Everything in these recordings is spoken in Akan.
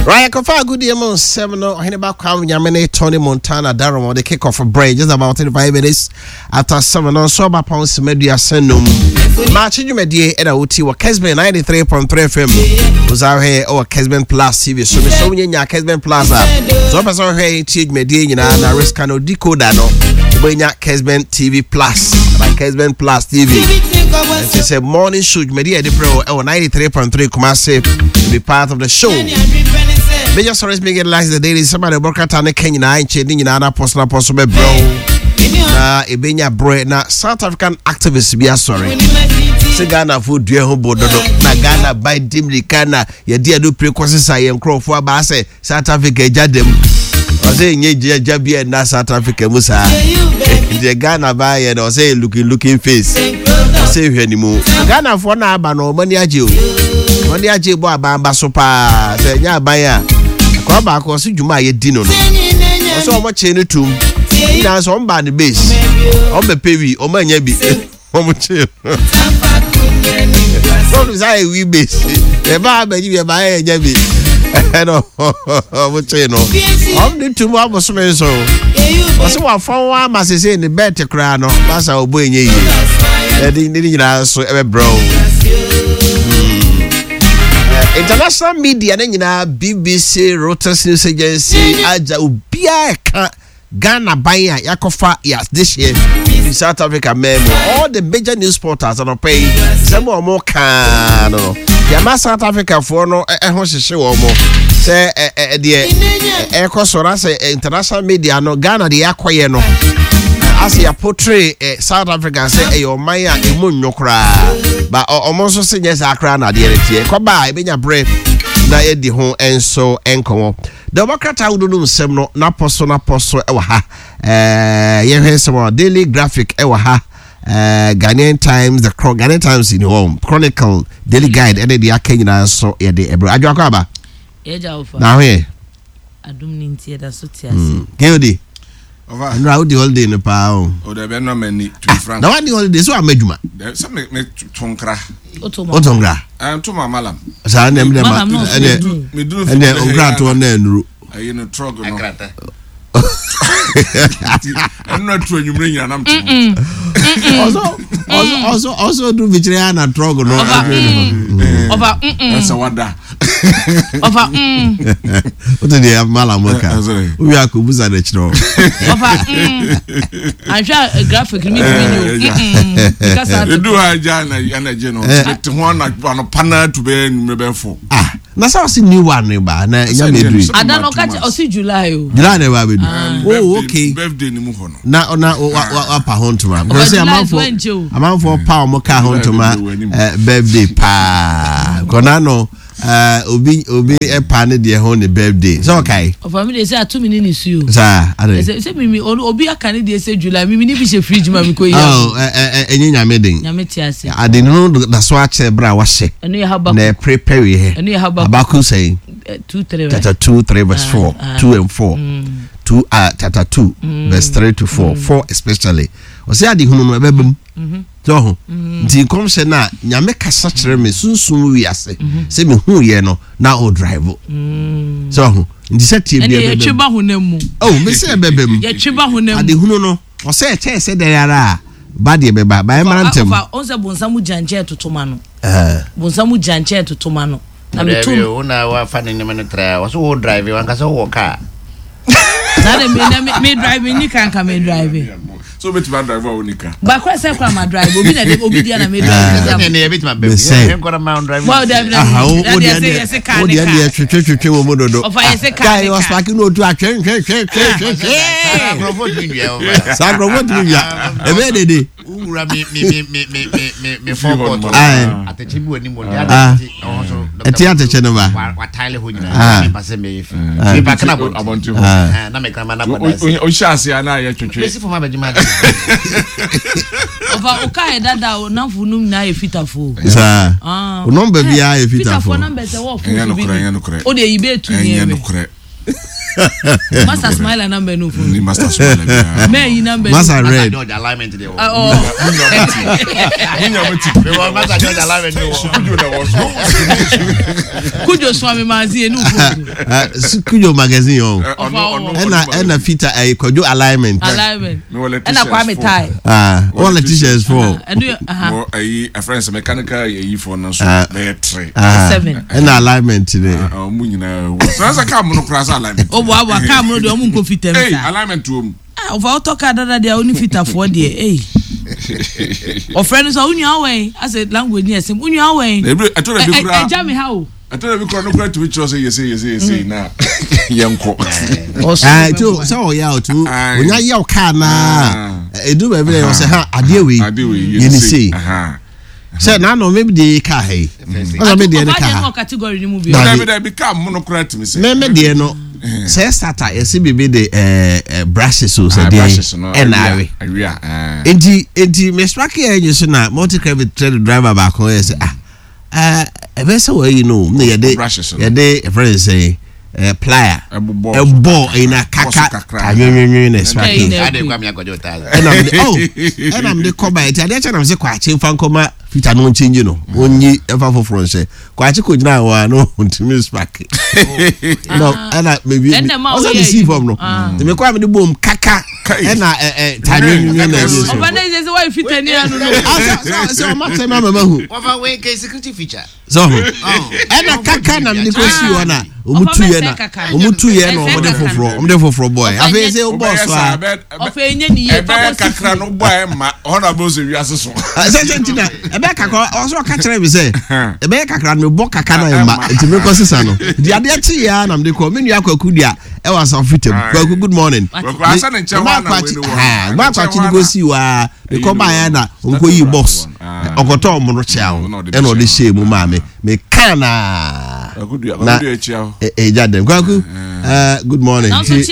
Right, Kofa good day, mon seminal. I about Kwame Nyamene, Tony Montana, Darum, the kick off a break just about 35 minutes after 7 on Soba Pounds Media Senum. Marching you media at a UT or Kesben 93.3 FM was out here or Kesben Plus TV. So, so many Kesben Plaza. So, I saw here teach media, and risk no decoder no. When ya Kesben TV Plus, like Kesben Plus TV. It's a morning shoot media the pro or 93.3 Kumasi to be part of the show. Major stories make it like the daily somebody work at an Kenya and changing in another personal possible bro. Ebenya bro na South African activists be sorry. Say Ghana food dear bodo na Ghana by dimly kana ye dear do precoces I am crow for base South Africa jadem. I say ye jabia na South Africa musa. The Ghana by and or say looking face. Say anymore. Ghana for na ba no money ajo. Money ajo bo abamba sopa say nya baya. Kwa ba ko si juma ye dino no. So omo che ne tum. Na so on ba the base. On be pewi, o ma nya bi. Omo che. So say we base. E ba ba ji be ba ye nya bi. No. Omo che no. On the tum wa so me so. O se wa fon wa ma se say ne bet kra no. Ba sa obo enye yi. E di nyina so e bro. International media na BBC, Reuters News Agency, aja ubia ka Ghana baya yakofa yes this year in South Africa memo. All the major news portals are pay some more can no. Ya South Africa for no ho hye wo mo. Say the ekosora say international media no Ghana de yakoye no. As you portray South Africa say your maya emunyo kra but almost say yes akra na de retie ko ba ebenya brave na e di ho enso enko Democrat awudu nsem no na poso e wa ha ye hwesem Daily Graphic e wa ha Ghanaian Times the Ghanaian Times in home Chronicle Daily Guide and the akanyina so ye de ebro adwa kwa ba ye ja ofa na hwe adum ni ntie da so tiase Geodi over no how the holiday no pa o de be no mani to frank na one holiday so amadwuma so me tonkra otonkra to mamalam sa na me me duru ene onkra to na enuru ayi no trog no eno to anwumre nya nam to also do vichire na trog no over so wada over what dey malam waka we akubuza na chiro over anja graphic me because I do haja na je no te ho na pana to be numebefo na sa si new one ba na nya medri adano kache osi July na ba bedu oh okay birthday ni mu ho no na wa pa ho ntoma because amanfo pa mo ka ho ntoma birthday pa kona no obi e pa ne de ho ne birthday so okay of family say 2 minutes is you sa say me obi aka ne de say July me ni bi she fridge ma me ko ya enye nyame den nyame ti ase ade no da so a che bra wa she na prepare he Habakkuk say 2:3 chapter 2:3 verse 4 2 and 4 2 chapter 2 verse 3 to 4 4 especially o say ade hunu no ebebem so nti kom se na nyame kasa kire me sunsun wi ase se me hu ye no na o drive so nti se tie bi ebebem ye tweba honam oh me se ebebem ye tweba honam ade hunu no o se che se de yara ba de beba ba e marantem o se bonsamu janche totoma no bonsamu janche totoma no na me tu una wa fa ne me tra o so drive wan kasa wo car na me drive ni kan me drive so bit man driver onika ba kwa say kwa ma drive obi na obi dia na me drive na bit ma be e kwa ma drive well drive o dia dia twetwe wo mododo o fa yese car kai was parking no to atwen sagrobot dia e be dede ura me forward atechi bi woni mo dia eti atechi no ba wa tile ho nyina me passe me yefi me pa kana abontu na me kama na boda o shase ana ya twetwe besi fo ma ba jima ofa o kai dada o na funum na efitafo sa o number bia efitafo number se wo fu bi o de ibe tu ni eme Master Smile number no phone. Master Smile. Me number. Master Red. Alignment there. Master George alignment Kujo Swami Mazi no phone. Kujo magazine on. And Fita Kojo alignment. Alignment. And Kwame tie. All the t-shirts for. A friend's mechanical for no 7. And alignment today. So as a come no class alignment. Oh, wow, come no do go fit them. Alignment to him. Of auto dada they only fit for there. Hey. Of friends are unya way. I said language yes, unya way. I told you jam how. I told you no to which was you say now. Yanko. So yeah to when ya yaw car na do every day say ha ade we you see. Say now no maybe the car hey. Or maybe the car category remove. Maybe become monocrat me say. Me dey no. Say starter you see be the brushes so say dey NRA. Enti me strike here you so na multi credit driver back here say vessel where you know ye dey friend say plier a ball in a kaka anwenwenwen strike I dey kwa me agojo ta and I'm the come by it I dey tell am say kwa chi fan koma fita no change no onyi ever for front say kwa chi ko gina wa no ntimi strike no and maybe also the see from no me kwa me the boom kaka and anwenwenwen na so oba say why fita ni anu no so o ma say mama hu over we security feature so and kaka na me ko si wona omutu ye no omde foforo boy afi say o boss wa of enye ni ye kakra no boy ma honorable se wi aseso say sentina ebe kakra also ka kire bi say ebe kakra no bo kaka na ma nti me ko sisa no di ade ti ya na me ko me nua kwaku dia e wa so fitem kwaku good morning asa na nche wa na we no gba kwachi ni go si wa me ko ba ya na onko yi boss okoto omo no chia o e no de shame ma me kana na jadem kwaku good morning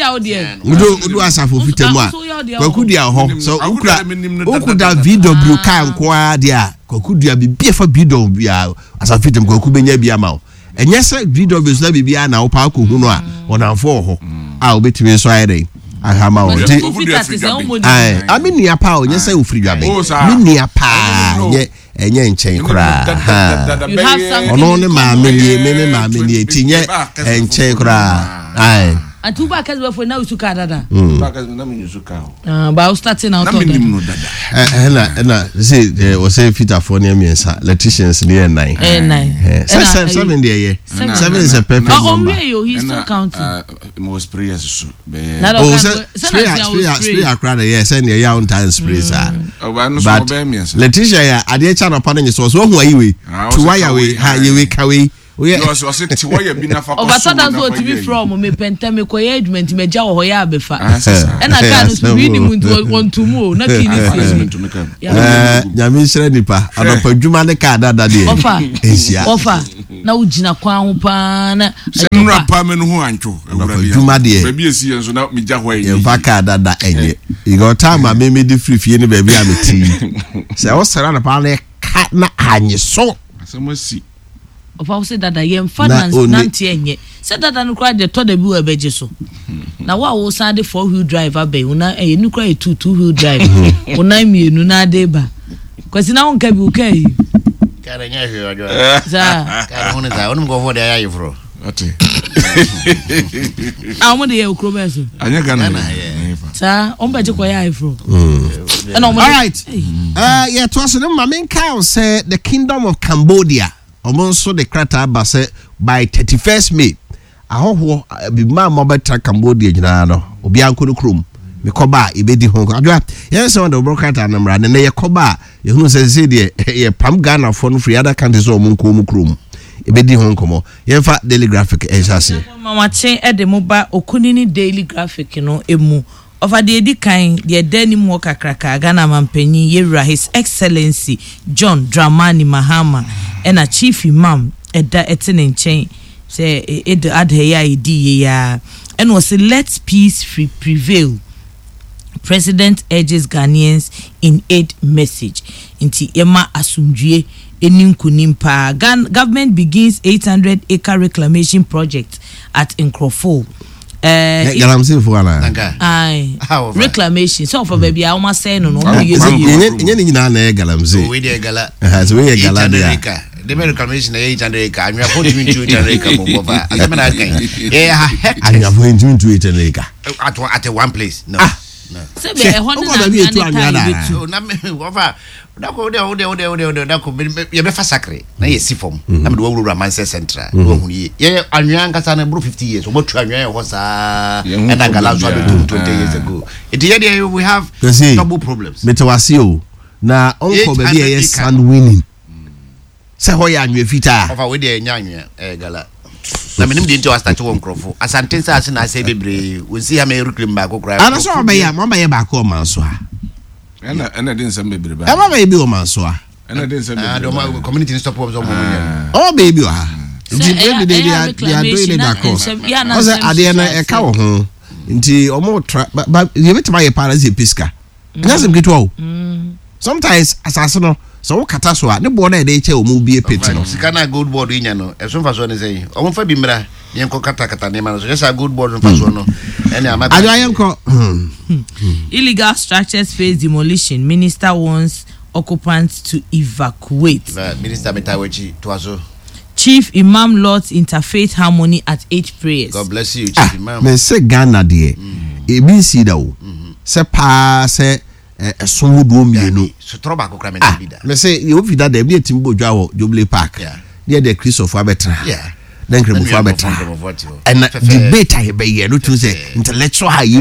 udo asafo fitem a kwaku dia ho so ukura VW kan kwa dia kwaku dia bibia fa VW asafo fitem kwaku benya bia ma enye se VW so bibia na wo pa ko hu no a onamfo ho a obetimi so ayre ahama o ti amenia pa o nyese ofiri dwabe menia pa enye nchen kura ono ne maame nie tinye nchen kura atuba kazi before now usuka dada na me usuka ba starting out na me no dada na say o say fita for near miensa electricians near 9 7 there 7 is a perfect number he still counting most prayers so spray crowd yes and ya on time sprays but Letitia ya ade cha no pa no so hu ayi to wire we ha ye we ka we you so say ti wire bi na fa ko so that what to be from me penta me ko agreement me ja ho ya be fa and I can so we ni muntu want to move na kini nyame shire nipa adopa dwuma ne ka dada de ofa na ugina kwa ho pa na nra pa me no ho antwo dwuma de ba bi esi enso na me ja ho ayi fa ka dada enye you got time me di free fie ne ba bi ameti se o sara na pa na ka na anye so asamasi ofa say dada yem finance nanti enye say dada no kra de to da bi wa beje so na wa wo san de 4-wheel drive abe una e nu kra 2-wheel drive una mienu na de ba kwesi na won ka bi ukai kare nya hwe ojo za kare hono za onum go for de ayi fro ati awu de ye okro be so anya gana sa on beje ko ya ayi fro all right yeah to us ma men ka say the kingdom of Cambodia almost the krata ba say by 31st May ahoho bi ma betra Cambodia nyina no obi ankoro krom me koba ibedi ho adwa yes on the broadcast namra ne ye koba ye hunu se de ye pam Ghana for no free other countries o mun ko mu krom ibedi ho nkomo ye fa Daily Graphic ehase mama chen e de mo ba okunini Daily Graphic no emu over the edikan the deni mo kakraka Ghana mampanyi yewura His Excellency John Dramani Mahama and a chief imam eda etene nchen say e de adheya idi ya and was let peace prevail. President urges Ghanaians in aid message inti yema asumdue eninkunimpa government begins 800-acre reclamation project at Nkrofo. Galamsey for ana. Aye. Reclamation. So for baby, I almost say no. Nye nyina na Galamsey. We dey gala. So we gala dia. The reclamation 800 acre. And we are putting 200 acre Boba. As I'm not going. And you are going to 200 acre. At one place. No. Say be 100. So na me over. Dako ye be fa sacre na ye si form na me do wura Manchester Central do hu ye anwan kasa na bro 50 years o motu anwan ho sa and na Galamsey 20 years ago it here we have double problems metawase o na onko be be sand winning say ho ya anwan fita over we dey anwan gala na me nim dey into start won crofo asante sa ase na say bebre we see am reclaim back cry ana so be ya mo be ya back o man so a and didn't send me baby. Am baby o man so a and I didn't send me community stop up some oh baby o ha nti baby they are doing it across o say ade na e ka wo ho nti o mo but you bet my parents piska just get wo sometimes asase no so wo kata so a ne bo na e dey che o mu bie peti no sika na gold board nya no e so fa so ne say o mo fa bi mra yen ko kata ne ma so just a gold board fa so no ene amaka ayo illegal structures face demolition. Minister wants occupants to evacuate. Minister Metawechi Twazo. Chief Imam Lord's interfaith harmony at 8 prayers. God bless you, Chief Imam. Me say Ghana there. Ebi si da o. Se pa se somudo mienu. So troba ko kra me na bida. Me say you fi da dem dey timbo dwa wo Jubilee Park. There the Christopher betra. Yeah. Then Christopher betra. And debate I be here no to say intellectual high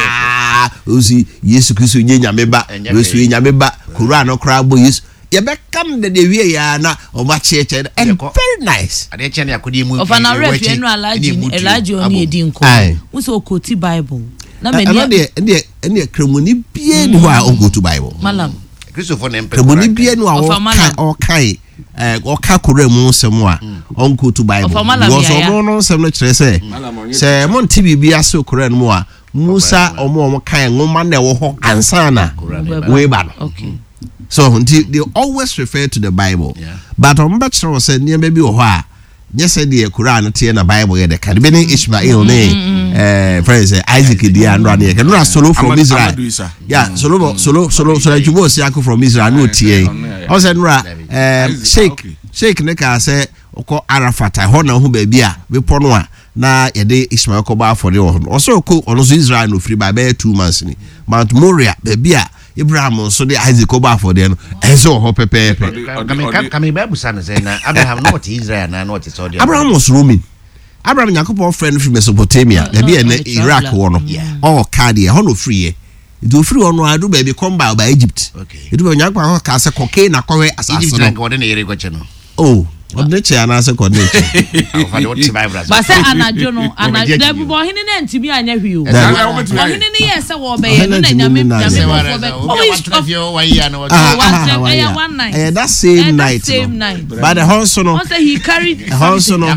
ozi Yesu Kristo nyenya meba Yesu nyenya meba Quran no kra bo Yesu ye be kam de wie ya na o ma cheche and very nice ade che na akodi mu of an ref enu Elijah oni edi nko wo so okoti Bible na me ne kremoni bie ni ho a on go to Bible malam Christopher na empe kremoni bie ni o kai oka kore mu nsem a on go to Bible because no nsem no kire se mon TV bia so kore no mu a Musa omo kan ngoma na wo ho ansana we ba no okay so they always refer to the Bible but on bet sure say near maybe o ho a yes say the Quran tie na Bible ye de kan be Ishmael ne friends Isaac dia and run here no solo from Israel yeah solo jubo siako from Israel no tie o say nra sheikh ne ka say oko Arafat ho na ho ba bia we pono a na yede Ishmael ko ba for the also ko ono so Israel no free by 2 months ni Mount Moriah be bia Abraham so the Isaac ko ba for the no enso ho pepe kami Bible san say na Abraham not Israel na not Saudi Abraham was Roman Abraham Jacob friend from Mesopotamia be bia na Iraq wo no all cardia ho no free do free ono adu be come by Egypt it do Jacob ka say cocaine na kowe asase no go de na yere go che no oh Odneche anase coordinator. But say anajo no anajo bo hini na ntimi anya hwi o. Hini ni yes wo be ye no na nyame that same night. But the horse no. He carried horse no.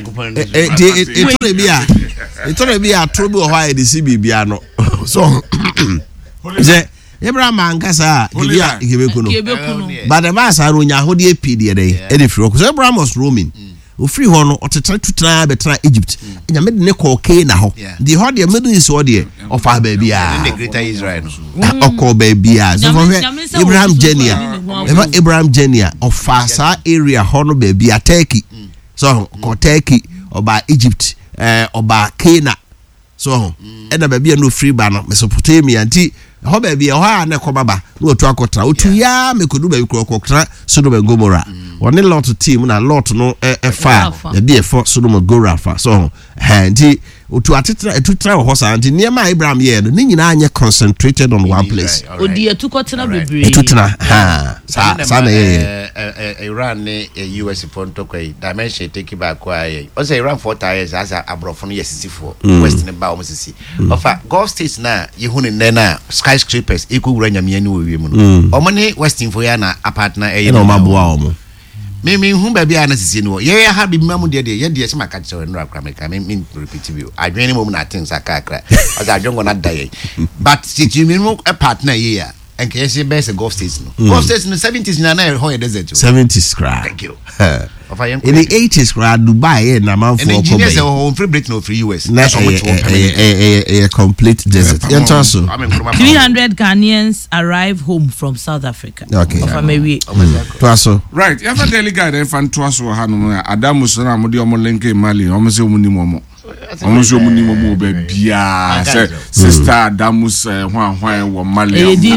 It told me a trouble why the CB no. So Abraham ankasa gibia gibekuno but the master ronya hodi epidie dey e free so Abraham was Roman o free ho no otetra tutra betra Egypt nyame de ne koke na ho the ho de Middle East ho de of Abia the greater Israel okọ Babia so for Abraham Genia of Fasa area ho no Babia Turkey so ko Turkey oba Egypt oba Canaan so e na Babia no free ba no Mesopotamia nti ho ba bia ho na ko baba no otu akotra otu ya mekodu ba bikro kotra Sodom and Gomorrah one lot team na lot no fa ya be for Sodom and Gomorrah fa so nti otu atetra etutra ho sa nti niam Abraham ye no ni nyina anye concentrated on one place odi etukotena bebre etutena sa na ye Iran ne US ponto kwai dimension take back kwai o say Iran 4 years as abrofo no yesisifo west ne ba o mosisi ofa Gulf states na yehunu ne na skyscrapers ekowura nyame ani wo wiem no omo ne western fo ya na apartner no maboa omo me hu ba bia na sisi no ye ha bi mamu de ye de se maka che no akra me ka me repeat bi adwene mom na things akakra o za adwongo na daye but siti me no a partner ye ya and KSC best Gulf States no. Gulf States in the 70s na ho desert. 70s cry. Thank you. In the 80s cry Dubai na man for engineers on free Britain or free US. That's a complete desert. 300 Ghanaians arrive home from South Africa. Okay. Right. You have a daily guide and fan Twaso Hanu Adamu Sona Modi Omolenke Mali, Omose Munimomo. Omose Munimomo Bia Sister Adamus Juan Mali.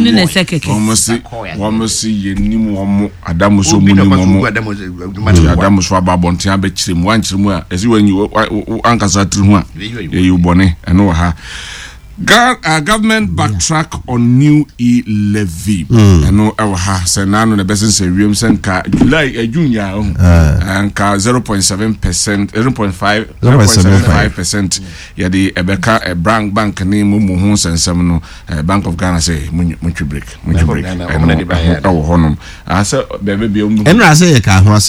Omose Yenimu Adamus Munimomo. Adamus Wababonti Abechim, one chimua, as you when you Ankasa Truma, you bonnet, and know her. Government backtrack on new e-levy. I know our Senano the best in William Senka July a junior and 0.7%, 0.5%. Yeah, the Ebeka a bank name Muhons and Semino Bank of Ghana say Munchu break. Our honum. I said, baby, and I say,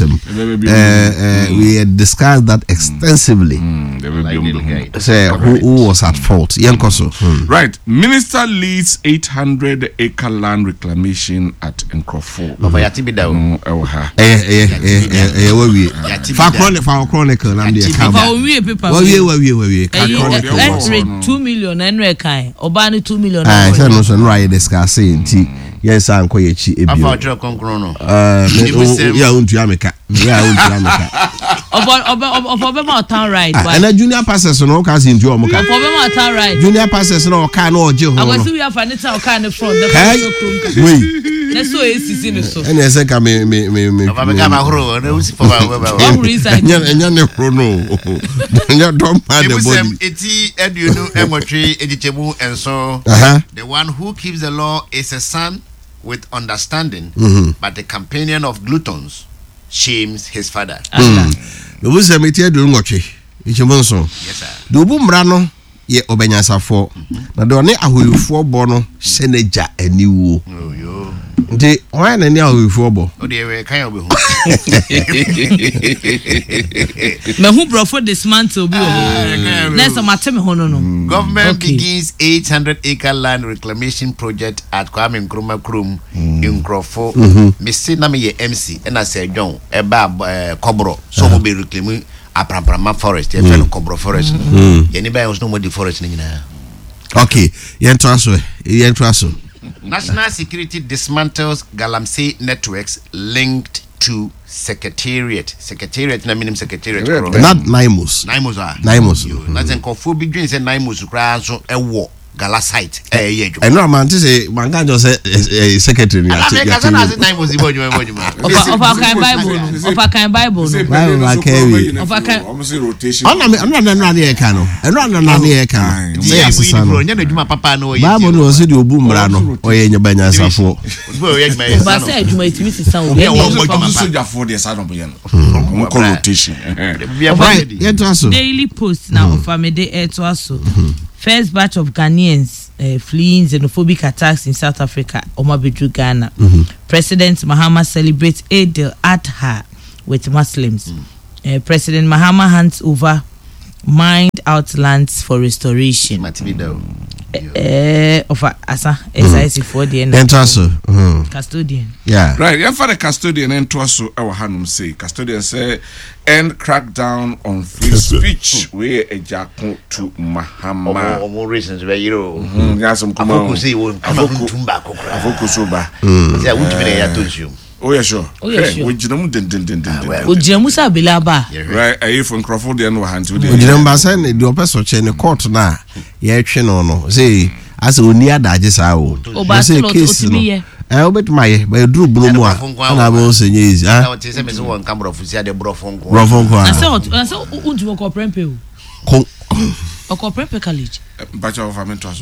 we had discussed that extensively. Say who was at fault? Yankoso. Right. Minister leads 800-acre land reclamation at Nkrofo. Chronicle. 2 million and rekai. Obani 2 million. I said no son right discussing tea. Yes, I'm quite cheap. Yeah, Untiamica. Of town right. And a junior passes on all kinds in Jomoka. Town right. Junior passes no can or Joe. I was we have a little kind of front. That's so easy. And I said, me. The one who keeps the law is a son with understanding, but the companion of gluttons shames his father. The wisdom it here doing what yes, sir. The Bumbrano, ye Obenyasa for. Now, don't a who for Bono, Seneja, and you. The wine and now we for Bo. Oh, dear, kind of who brought for this man to be Government begins 800-acre land reclamation project at Kwame Nkrumah Krum in Nkrofo. Mr. Nami MC and I said, John, Eba Cobro, so will be reclaiming a Pramprama forest, a fellow Cobro forest. Anybody else know what the forest is now? Okay, Yentraso. National Security dismantles Galamsey networks linked to Secretariat. Secretariat, na minimum Secretariat. Not Naimus. Naimus. That's in Kofu Begins and Naimus so a war. Gala site. And no man to say man can just say secretary. Of our kind Bible. Of rotation. I'm not near Cano. And not near Cano. Papa no Bible was the Bumbrano or in your banyas for. But said you might miss sound. Rotation. Daily Post now of Family Air to us. First batch of Ghanaians fleeing xenophobic attacks in South Africa, Omabidru, Ghana. President Mahama celebrates Eid al-Adha with Muslims. President Mahama hands over mined out lands for restoration. Of Asa, SIC for the end. Custodian. Yeah. Right. Yeah, for the custodian and Twaso, our Hanum say. Custodian say, end crackdown on free speech. We a jack to Mahama. More reasons where you got some come on. Oh, yeah, sure. Which them Ujamusa Bilaba. Right, I from Crawford and hands with the do a person chain a court now. Yeah, no. Say, as we near that, just how. Oh, say, case. I bet my drew blue one. And I will say, yes, I would say, one camera of the Brofon. I saw Unjuko Prempe. Oko Prempe College. Bachelor of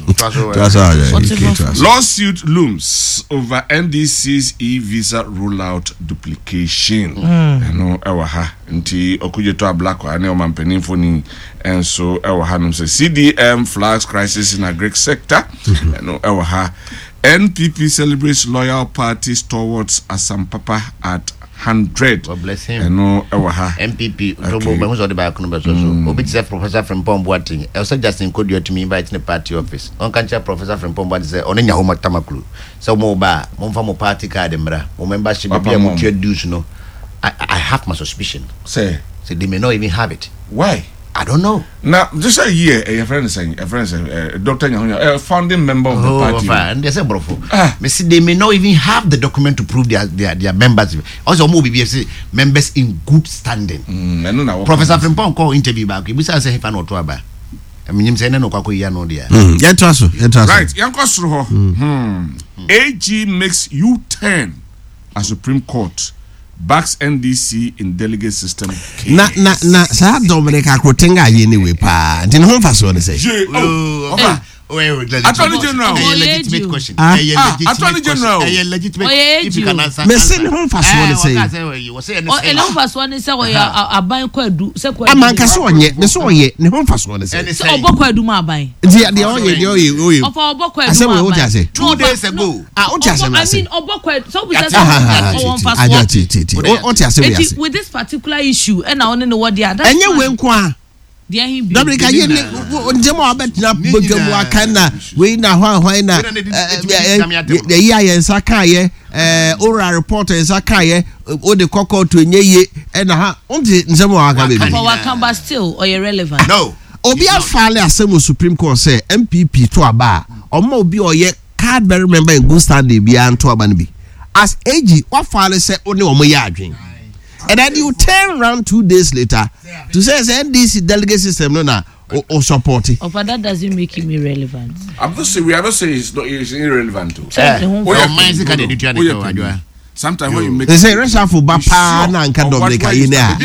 Lawsuit looms over NDC's e-visa rollout duplication. No, ewaha. Nti okujeto black wa ne omampanin foni enso ewaha no say CDM flags crisis in agric sector. No, ewaha. NPP celebrates loyal parties towards Asampapa at 100. God bless him. And no, MPP. Who's on the back? Obit Professor from Pomboating. Also, Justin could you to me invite in the party office. On can't Professor from Pomboat say on in your home at Tamaklu. So more bar, Monfamo party card, membership be a more dues. No, I have my suspicion. Say they may not even have it. Why? I don't know. Now, just a year, a friend saying, Dr. Nyahonya, a founding member of the party. And they say, bro, they may not even have the document to prove their members. Also, more BBFC members in good standing. Professor Frimpong call interview back. We say, if I know to about. I mean, I'm saying, no, Kakuya, no, dear. Right, Yankosro. AG makes U-turn as Supreme Court. Backs NDC in delegate system. Na Dominic Akrotenga anyway pa. Nti no fa so ne say. Attorney General. Legitimate question. Attorney General. Legitimate. If you can answer. Me say no fa so ne say. No fa so ne say we aban kwadu say kwadu. Amanka so onye, me so oye, ne ho fa so ne say. So obokwadu ma aban. Nti de oye. Of obokwadu. Ase we what you say? 2 days ago. What you say? I mean obokwadu. So we say one fa so. What you say? With this particular issue and I only know what they are. Enye we nko a. Dominic ye njemo abetina bodwam aka na we na hwan na the year yensa kan ye oral report yensa kan ye o de kokko to enye e na ha onti njemo aka be for Wakamba still or irrelevant. No obi afale asem Supreme Court say MPP to aba omo obi oye card bearer member in good standing bia nto aba no bi as AG what file say only omo ye adwen. And then you turn around 2 days later to say NDC delegate system no na or support it. But that doesn't make him irrelevant. We are not saying it's irrelevant too. Sometimes when you make they say rest for bapa na nka Dominica yin na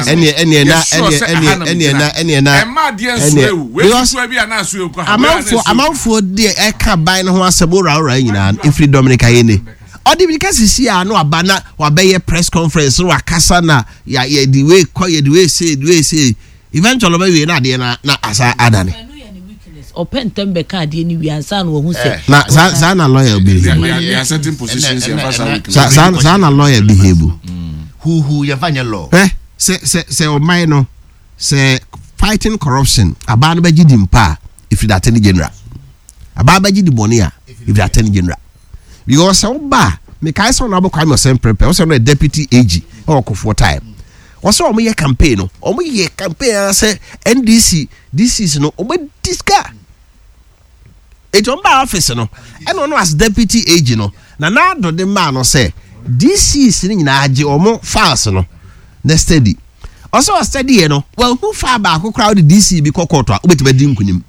amanfo de e ka ban no ho asebora nyina ifri Dominica yin Odi because see no abana wa be press conference no akasa na ya the way say eventually we na de na asa adane open tembe card ni wi ansa no hu say na za na lawyer be they are certain positions in za na lawyer behave who you find your law say o mai no say fighting corruption abana be gidi mpa if the attorney general ababa gidi bonia if the attorney general because oba me kai so na bo kwame prepare o say no deputy AG or for time o say o me campaign no o me campaign say NDC this is no o me diska it on ba office no e no as deputy AG no na do the man no say this is ni nyina age o mo files no na study o say o study no well who far back crowd DC bi kokoto a obetiba di nkunim.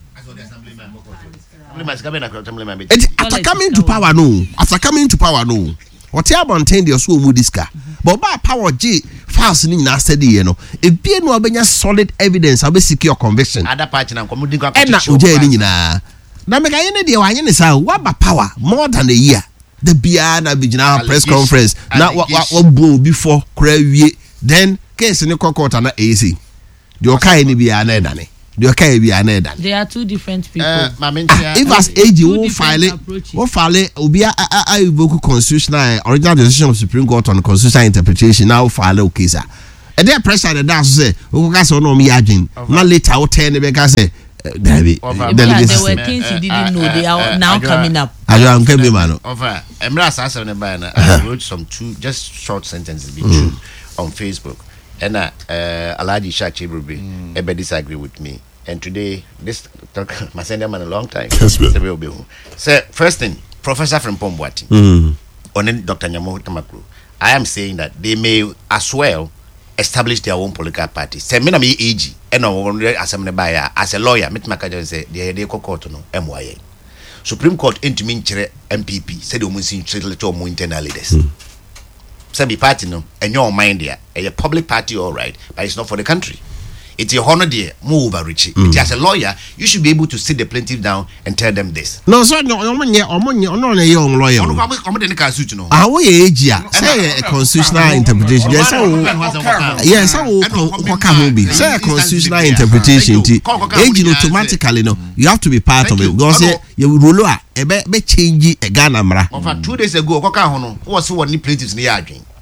After coming to power, no. What you about the so mudiska? But by power G fast in na steady, you know. If be no be solid evidence, I'll be secure conviction. Other party na community go. And na uje ni na. Na me ka yene de wa yene sa what by power more than a year. The bia na vigina press conference. Na what blow before crazy. Then case ni court na AC. The okai ni bia na edane. They are two different people. If as AG will file Obia I evoke constitutional original decision of Supreme Court on constitutional interpretation now file okay sir. And their pressure the dance say Ogas no me agin. Not later I'll tell the because say there were things you didn't know they are now coming up. I am coming man. Over I wrote some two just short sentences on Facebook. And Alhaji Shachi Rubi ever disagree with me. And today, this my sender man a long time. So first thing, Professor from Pomboati, on Dr. Nyamo Tamaklu, I am saying that they may as well establish their own political party. Say me na me AG, and assembly buyer as a lawyer, met makaja say the court no MYA. Supreme Court into mean MPP said the internal leaders. Some party no, and your mind there, a public party, all right, but it's not for the country. It's your honor, dear. Move over, Richie. As a lawyer, you should be able to sit the plaintiff down and tell them this. No, sir, no, no, young lawyer. I will say a constitutional interpretation. Yes, what can be? Say a constitutional interpretation. Aging automatically, no, you have to be part of it. Because you will be changing a Ghana. Over 2 days ago, who was one plaintiffs in the arguing.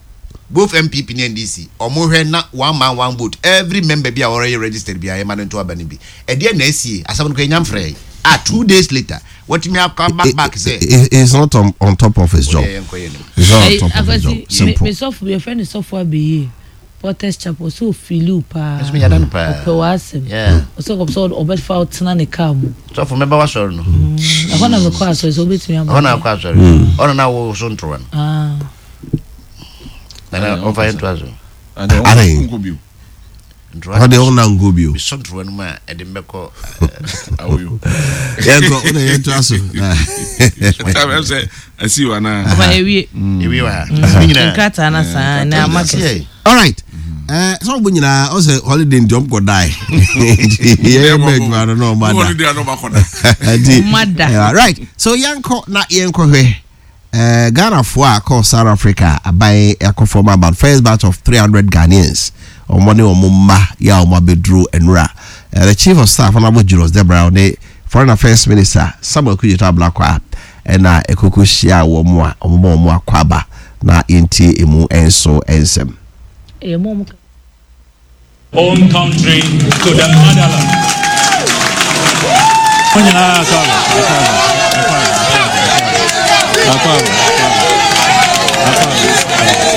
both MPP and NDC omo hwe na one man one vote every member be already registered be man into abani bi e dey na sie asabon ko nyam frey 2 days later what me have come back say he's not on top of his job. He's not on top of his job. Simple. Me so your friend is so for be Protest chapel so filu pa. Yes me yadan pa. Ko wasem. Yeah. So go so obet fa otena ne car mu. So for member was sorry no. Ahona me kwa so obet me am. Ahona kwa sorry. Ona na wo so ntro no. Na over into aso. And Ngobio. How they own Ngobio. We so ntro no ma e de meko awoyo. Yeah go on the into aso. I say I see you na. Ba ewie. Ewie wa. Nkata na sa na market. All right. So when you know, also holiday jump go die. Yeah, I don't know, man. Holiday no makoda. Right. So yanko na yanko he. Ghana for South Africa by a form about first batch of 300 Ghanaians. Or money or mumma ya or bedru enra. The chief of staff Honorable Julius Debra, the foreign affairs minister Samuel Kujita Blakwa, and Ekuku Shia Womwa or Momo Kwaba na inti emu enso ensem. Own country to the motherland.